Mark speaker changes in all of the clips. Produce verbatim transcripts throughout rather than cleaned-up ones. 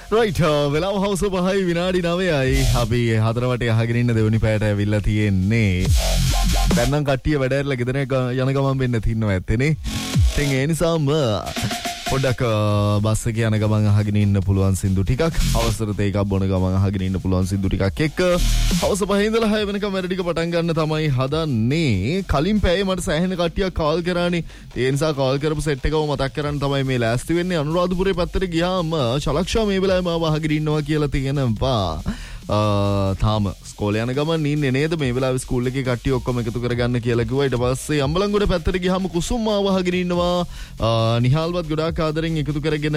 Speaker 1: right වෙලාව හවස පහයි විනාඩි නවයයි. අපි හතර වටේ අහගෙන ඉන්න දෙවෙනි පැයට ඇවිල්ලා තියෙන්නේ. දැන් නම් කට්ටිය වැඩ ඇරලා ගෙදර යන ගමන් වෙන්න තින්නවා ඇත්තනේ. ඉතින් ඒ නිසාම පොඩ්ඩක් බස් එකේ යන ගමන් අහගෙන ඉන්න පුළුවන් සින්දු ටිකක්, අවසර තේ එකක් බොන ගමන් අහගෙන ඉන්න පුළුවන් සින්දු ටිකක් එක්ක හවස පහේ ඉඳලා හය වෙනකම් වැඩ ටික පටන් ගන්න තමයි හදන්නේ. කලින් පැයේ මට සෑහෙන කට්ටියක් කෝල් කරානේ. ඒ නිසා කෝල් කරපු සෙට් එකව මතක් කරන්න තමයි මේ ලෑස්ති වෙන්නේ. අනුරාධපුරේ පැත්තට ගියාම චලක්ෂා මේ වෙලාවේ මාව අහගෙන ඉන්නවා කියලා තියෙනවා. තාම ස්කෝලේ යන ගමන් ඉන්නේ නේද? මේ වෙලාවේ ස්කූල් එකේ කට්ටිය ඔක්කොම එකතු කරගන්න කියලා කිව්වා. ඊට පස්සේ අම්බලන්ගොඩ පැත්තට ගියාම කුසුම් මාව අහගෙන ඉන්නවා. නිහාල්වත් ගොඩාක් ආදරෙන් එකතු කරගෙන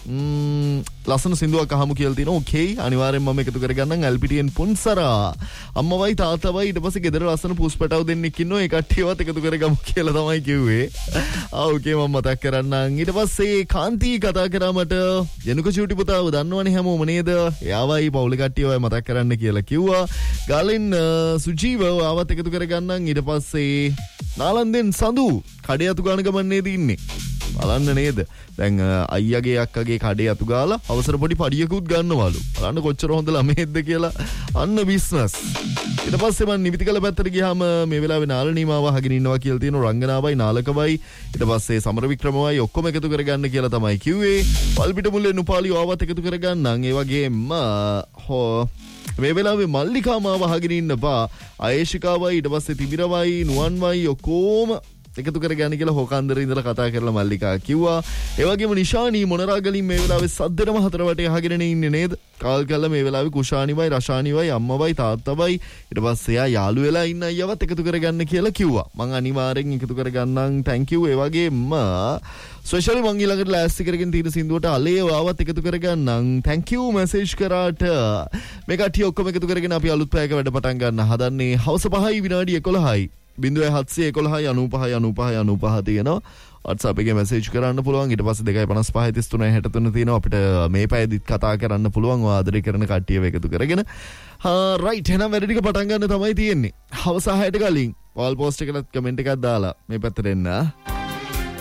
Speaker 1: ලස්සන සින්දුවක් අහමු කියලා තියෙනවා. ඕකේ, අනිවාර්යෙන්ම මම එකතු කරගන්නම්. එල්පිටිඑන් පුන්සරා අම්මවයි තාත්තවයි ඊට පස්සේ ගෙදර ලස්සන පුස්පටව දෙන්නෙක් ඉන්නවා. ඒ කට්ටියවත් එකතු කරගමු කියලා තමයි කිව්වේ. ආ ඕකේ, මම මතක් කරන්නම්. ඊට පස්සේ කාන්ති කතා කරා මට. ජනුක චූටි පුතාව දන්නවනේ හැමෝම නේද? එයාවයි පවුලේ කට්ටියවයි මතක් කරන්න කියලා කිව්වා. ගාලෙන් සුජීව ආවත් එකතු කරගන්නම්. ඊට පස්සේ නාලන්දෙන් සඳු කඩේ අතු ගාන ගමන් නේද ඉන්නේ. බලන්න නේද? දැන් අයියාගේ අක්කගේ කඩේ අතු ගාලා අවසර පොඩි පඩියකුත් ගන්නවලු. බලන්න කොච්චර හොඳ ළමයෙක්ද කියලා. අන්න බිස්නස්. ඊට පස්සේ මම නිවිතිකල පැත්තට ගියාම මේ වෙලාවේ නාලනී මාව අහගෙන ඉන්නවා කියලා තියෙනවා. රංගනාවයි නාලකවයි ඊට පස්සේ සමර වික්‍රමවයි ඔක්කොම එකතු කරගන්න කියලා තමයි කිව්වේ. වල්පිට මුල්ලේ නුපාලිය ආවත් එකතු කරගන්නම්. ඒ වගේම හෝ මේ වෙලාවේ මල්ලිකා මාව අහගෙන ඉන්න බා. ආයේෂිකාවයි ඊට පස්සේ තිබිරවයි නුවන්වයි ඔක්කොම එකතු කරගන්න කියලා හොකන්දර ඉඳලා කතා කරලා මල්ලිකා කිව්වා. ඒ වගේම නිෂානී මොනරාගලින් මේ වෙලාවේ සද්දෙටම හතර වටේ අහගෙන ඉන්නේ නේද? කාල් කළා මේ වෙලාවේ කුෂානිවයි රෂානිවයි අම්මවයි තාත්තවයි ඊට පස්සේ යා යාළු වෙලා ඉන්න අයවත් එකතු කරගන්න කියලා කිව්වා. මං අනිවාර්යෙන් එකතු කරගන්නම්. thank you. ඒ වගේම ස්පෙෂලි මං ඊළඟට ලෑස්ති කරගෙන තියෙන සින්දුවට අලේ ආවත් එකතු කරගන්නම්. thank you message කරාට. මේ කට්ටිය ඔක්කොම එකතු කරගෙන අපි අලුත් පැයක වැඩ පටන් ගන්න හදන්නේ. හවස පහයි විනාඩි එකොළහයි. බිංදුව හත්සිය එකොළහයි අනූපහයි අනූපහයි අනූපහ තියෙනවා. WhatsApp එකේ මැසේජ් කරන්න පුළුවන්. ඊට පස්සේ දෙකයි පනස් පහයි තිස් තුනයි හැට තුන තියෙනවා. අපිට මේ පැයදිත් කතා කරන්න පුළුවන්. ඔය ආදරය කරන කට්ටියව එකතු කරගෙන. හා රයිට්, එහෙනම් වැඩ ටික පටන් ගන්න තමයි තියෙන්නේ. හවස හයට කලින් වල් පෝස්ට් එකකට කමෙන්ට් එකක් දාලා මේ පැත්තට එන්න.